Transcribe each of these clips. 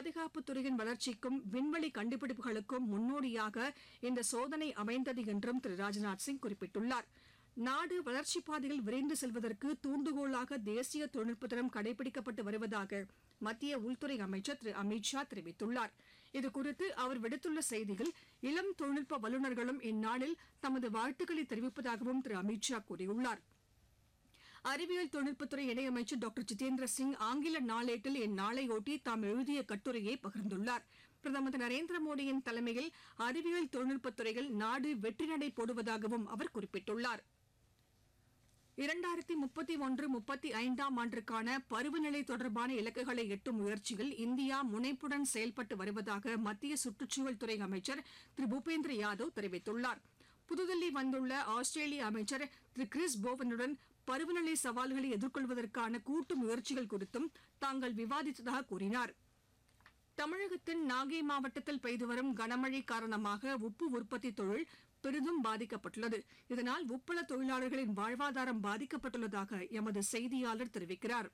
பாதுகாப்புத் துறையின் வளர்ச்சிக்கும் விண்வெளி கண்டுபிடிப்புகளுக்கும் முன்னோடியாக இந்த சோதனை அமைந்தது என்றும் திரு ராஜ்நாத் சிங் குறிப்பிட்டுள்ளார். நாடு வளர்ச்சிப் பாதையில் விரைந்து செல்வதற்கு தூண்டுகோலாக தேசிய தொழில்நுட்ப தினம் கடைபிடிக்கப்பட்டு வருவதாக மத்திய உள்துறை அமைச்சர் திரு அமித் ஷா தெரிவித்துள்ளார். இதுகுறித்து அவர் விடுத்துள்ள செய்தியில், இளம் தொழில்நுட்ப வல்லுநர்களும் இந்நாளில் தமது வாழ்த்துக்களை தெரிவிப்பதாகவும் திரு அமித் ஷா கூறியுள்ளார். அறிவியல் தொழில்நுட்பத்துறை இணையமைச்சர் டாக்டர் ஜிதேந்திர சிங் ஆங்கில நாளேட்டில் இந்நாளையொட்டி தாம் எழுதிய கட்டுரையை பகிர்ந்துள்ளார். பிரதமர் திரு நரேந்திர மோடியின் தலைமையில் அறிவியல் தொழில்நுட்பத்துறையில் நாடு வெற்றி நடை போடுவதாகவும் அவர் குறிப்பிட்டுள்ளார். 2031-35 ஆண்டிற்கான பருவநிலை தொடர்பான இலக்குகளை எட்டும் முயற்சியில் இந்தியா முனைப்புடன் செயல்பட்டு வருவதாக மத்திய சுற்றுச்சூழல் துறை அமைச்சர் திரு பூபேந்திர யாதவ் தெரிவித்துள்ளார். புதுதில்லி வந்துள்ள ஆஸ்திரேலிய அமைச்சர் திரு கிறிஸ் போவனுடன் பருவநிலை சவால்களை எதிர்கொள்வதற்கான கூட்டு முயற்சிகள் குறித்தும் தாங்கள் விவாதித்ததாக கூறினார். தமிழகத்தின் நாகை மாவட்டத்தில் பெய்து வரும் கனமழை காரணமாக உப்பு உற்பத்தி தொழில் பெரிதும் பாதிக்கப்பட்டுள்ளது. இதனால் உப்பள தொழிலாளர்களின் வாழ்வாதாரம் பாதிக்கப்பட்டுள்ளதாக எமது செய்தியாளர் தெரிவிக்கிறார்.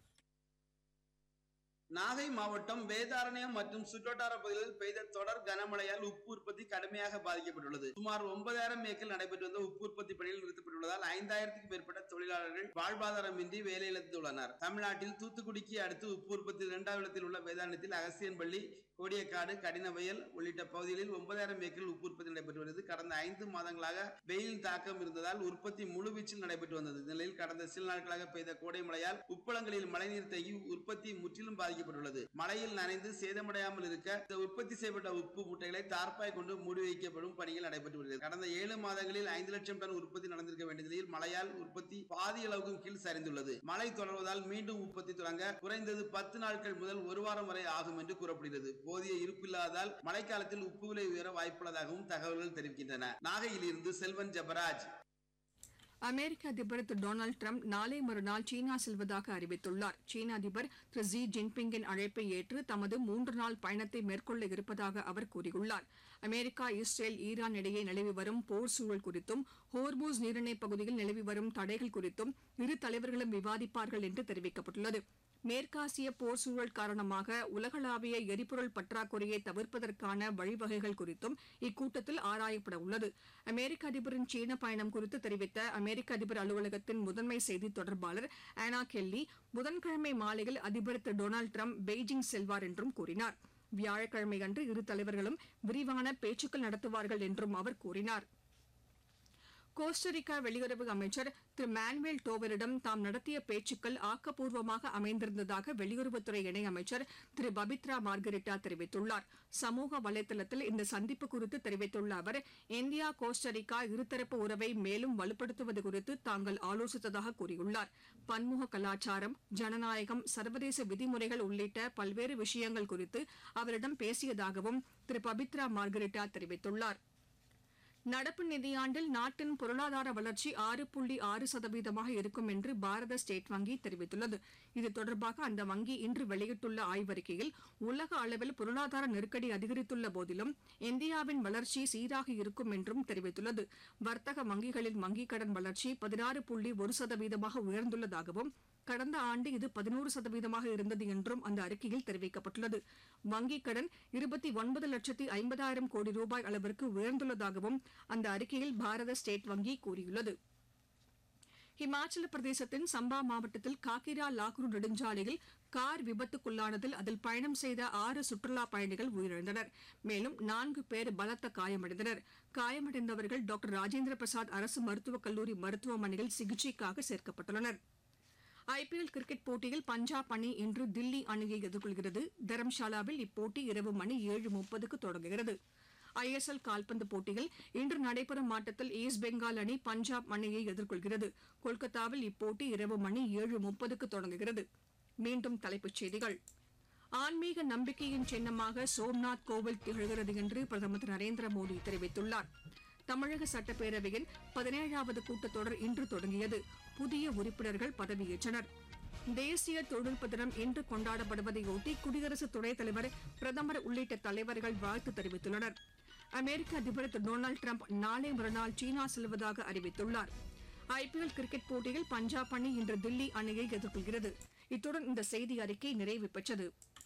நாகை மாவட்டம் வேதாரண்யம் மற்றும் சுற்றுவட்டார பகுதிகளில் பெய்த தொடர் கனமழையால் உப்பு உற்பத்தி கடுமையாக பாதிக்கப்பட்டுள்ளது. சுமார் 9000 ஏக்கர் நடைபெற்று வந்த உப்பு உற்பத்தி பணியில் நிறுத்தப்பட்டுள்ளதால் 5000க்கும் மேற்பட்ட தொழிலாளர்கள் வாழ்வாதாரமின்றி வேலை இழந்துள்ளனர். தமிழ்நாட்டில் தூத்துக்குடிக்கு அடுத்து உப்பு உற்பத்தி 2வது இடத்தில் உள்ள வேதாரண்யத்தில் அகசியன்பள்ளி, கோடியக்காடு, கடினவயல் உள்ளிட்ட பகுதிகளில் 9000 ஏக்கரில் உப்பு உற்பத்தி நடைபெற்று வருகிறது. கடந்த 5 மாதங்களாக வெயில் தாக்கம் இருந்ததால் உற்பத்தி முழுவீச்சில் நடைபெற்று வந்தது. இந்நிலையில் கடந்த சில நாட்களாக பெய்த கோடை மழையால் உப்பளங்களில் மழைநீர் தேங்கி உற்பத்தி முற்றிலும் பாதிக்கப்பட்டுள்ளது. மழையில் நனைந்து சேதமடையாமல் இருக்க இந்த உற்பத்தி செய்யப்பட்ட உப்பு மூட்டைகளை தார்ப்பாய் கொண்டு மூடி வைக்கப்படும் பணிகள் நடைபெற்று வருகிறது. கடந்த 7 மாதங்களில் 5 லட்சம் டன் உற்பத்தி நடந்திருக்க வேண்டிய நிலையில் மழையால் உற்பத்தி பாதி அளவுக்கும் கீழ் சரிந்துள்ளது. மழை தொடர்வதால் மீண்டும் உற்பத்தி தொடங்க குறைந்தது 10 நாட்கள் முதல் 1 வாரம் வரை ஆகும் என்று கூறப்படுகிறது. போதிய இருப்பில்லாததால் மழைக்காலத்தில் உப்பு விலை உயர வாய்ப்புள்ளதாகவும் தகவல்கள் தெரிவிக்கின்றன. நாகையிலிருந்து செல்வன் ஜபராஜ். அமெரிக்க அதிபர் திரு டொனால்டு டிரம்ப் நாளை மறுநாள் சீனா செல்வதாக அறிவித்துள்ளார். சீன அதிபர் திரு ஜி ஜின்பிங்கின் அழைப்பை ஏற்று தமது 3 நாள் பயணத்தை மேற்கொள்ள இருப்பதாக அவர் கூறியுள்ளார். அமெரிக்கா, இஸ்ரேல், ஈரான் இடையே நிலவி வரும் போர் சூழல் குறித்தும் ஹோர்மூஸ் நீரிணை பகுதியில் நிலவி வரும் தடைகள் குறித்தும் இரு தலைவர்களும் விவாதிப்பார்கள் என்று தெரிவிக்கப்பட்டுள்ளது. மேற்காசிய போர் சூழல் காரணமாக உலகளாவிய எரிபொருள் பற்றாக்குறையை தவிர்ப்பதற்கான வழிவகைகள் குறித்தும் இக்கூட்டத்தில் ஆராயப்பட உள்ளது. அமெரிக்க அதிபரின் சீன பயணம் குறித்து தெரிவித்த அமெரிக்க அதிபர் அலுவலகத்தின் முதன்மை செய்தி தொடர்பாளர் ஆனா கெல்லி, புதன்கிழமை மாலையில் அதிபர் திரு டொனால்டு டிரம்ப் பெய்ஜிங் செல்வார் என்றும் கூறினார். வியாழக்கிழமையன்று இரு தலைவர்களும் விரிவான பேச்சுக்கள் நடத்துவார்கள் என்றும் அவர் கூறினார். கோஸ்டரிக்கா வெளியுறவு அமைச்சர் திரு மானுவேல் டோவரிடம் தாம் நடத்திய பேச்சுக்கள் ஆக்கப்பூர்வமாக அமைந்திருந்ததாக வெளியுறவுத்துறை இணையமைச்சர் திரு பபித்ரா மார்கரிட்டா தெரிவித்துள்ளார். சமூக வலைதளத்தில் இந்த சந்திப்பு குறித்து தெரிவித்துள்ள அவர், இந்தியா கோஸ்டரிக்கா இருதரப்பு உறவை மேலும் வலுப்படுத்துவது குறித்து தாங்கள் ஆலோசித்ததாக கூறியுள்ளார். பன்முக கலாச்சாரம், ஜனநாயகம், சர்வதேச விதிமுறைகள் உள்ளிட்ட பல்வேறு விஷயங்கள் குறித்து அவரிடம் பேசியதாகவும் திரு பபித்ரா மார்கரிட்டா தெரிவித்துள்ளார். நடப்பு நிதியாண்டில் நாட்டின் பொருளாதார வளர்ச்சி 6.6% இருக்கும் என்று பாரத ஸ்டேட் வங்கி தெரிவித்துள்ளது. இது தொடர்பாக அந்த வங்கி இன்று வெளியிட்டுள்ள ஆய்வறிக்கையில், உலக அளவில் பொருளாதார நெருக்கடி அதிகரித்துள்ள போதிலும் இந்தியாவின் வளர்ச்சி சீராக இருக்கும் என்றும் தெரிவித்துள்ளது. வர்த்தக வங்கிகளின் வங்கிக் கடன் வளர்ச்சி 16.1% உயர்ந்துள்ளதாகவும் கடந்த ஆண்டு இது 11% இருந்தது என்றும் அந்த அறிக்கையில் தெரிவிக்கப்பட்டுள்ளது. வங்கிக் கடன் 29,50,000 கோடி ரூபாய் அளவிற்கு உயர்ந்துள்ளதாகவும் அந்த அறிக்கையில் பாரத ஸ்டேட் வங்கி கூறியுள்ளது. இமாச்சல பிரதேசத்தின் சம்பா மாவட்டத்தில் காக்கிரா லாக்ரு நெடுஞ்சாலையில் கார் விபத்துக்குள்ளானதில் அதில் பயணம் செய்த 6 சுற்றுலாப் பயணிகள் உயிரிழந்தனர். மேலும் 4 பேர் பலத்த காயமடைந்தனர். காயமடைந்தவர்கள் டாக்டர் ராஜேந்திர பிரசாத் அரசு மருத்துவக் கல்லூரி மருத்துவமனையில் சிகிச்சைக்காக சேர்க்கப்பட்டுள்ளனர். ஐபிஎல் கிரிக்கெட் போட்டியில் பஞ்சாப் அணி இன்று தில்லி அணியை எதிர்கொள்கிறது. தரம்ஷாலாவில் இப்போட்டி இரவு மணி 7:30க்கு தொடங்குகிறது. ஐஎஸ்எல் கால்பந்து போட்டியில் இன்று நடைபெறும் ஆட்டத்தில் ஈஸ்ட் பெங்கால் அணி பஞ்சாப் அணியை எதிர்கொள்கிறது. கொல்கத்தாவில் இப்போட்டி இரவு மணி 7:30க்கு தொடங்குகிறது. மீண்டும் தலைப்புச் செய்திகள். ஆன்மீக நம்பிக்கையின் சின்னமாக சோம்நாத் கோவில் திகழ்கிறது என்று பிரதமர் திரு நரேந்திர மோடி தெரிவித்துள்ளார். தமிழக சட்டப்பேரவையின் 17வது கூட்டத்தொடர் இன்று தொடங்கியது. புதிய உறுப்பினர்கள் பதவியேற்றனர். தேசிய தொழில்நுட்ப தினம் இன்று கொண்டாடப்படுவதையொட்டி குடியரசு துணைத் தலைவர், பிரதமர் உள்ளிட்ட தலைவர்கள் வாழ்த்து தெரிவித்துள்ளனர். அமெரிக்க அதிபர் திரு டொனால்டு டிரம்ப் நாளை மறுநாள் சீனா செல்வதாக அறிவித்துள்ளார். ஐபிஎல் கிரிக்கெட் போட்டியில் பஞ்சாப் அணி இன்று தில்லி அணியை எதிர்கொள்கிறது. இத்துடன் இந்த செய்தி அறிக்கை நிறைவு பெற்றது.